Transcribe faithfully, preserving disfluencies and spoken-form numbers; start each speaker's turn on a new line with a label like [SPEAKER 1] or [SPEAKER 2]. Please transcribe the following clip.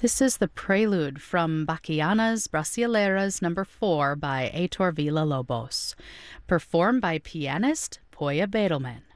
[SPEAKER 1] This is the prelude from Bachianas Brasileiras number four by Heitor Villa-Lobos, performed by pianist Poya Bedelman.